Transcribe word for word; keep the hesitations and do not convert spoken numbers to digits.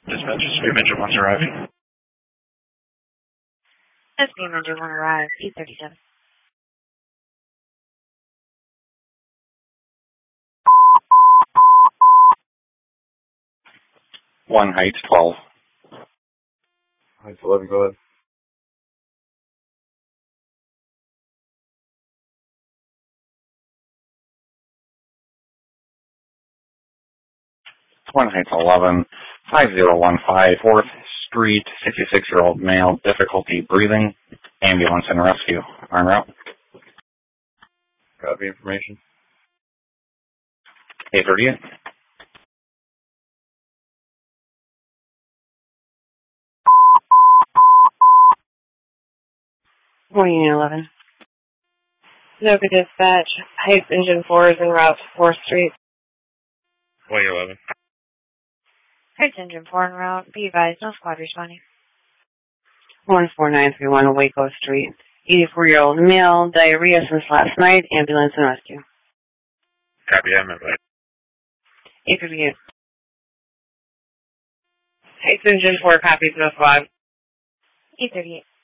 Dispatch, Stream Engine one's arriving. Stream Engine one arrived, eight thirty-seven. One Heights, twelve. Heights, eleven, go ahead. One Heights, eleven. five zero one five, fourth Street, sixty-six-year-old male, difficulty breathing, ambulance and rescue. En route. Copy information. eight thirty-eight. Morning, eleven. Noka Dispatch, Heights Engine four is en route to fourth Street. Twenty eleven. Heights Engine four en route. Be advised, no squad responding. one four nine three one Waco Street. eighty-four-year-old male, diarrhea since last night, ambulance and rescue. Copy, I'm advised. eight thirty-eight. Heights Engine four copies, no squad. eight thirty-eight.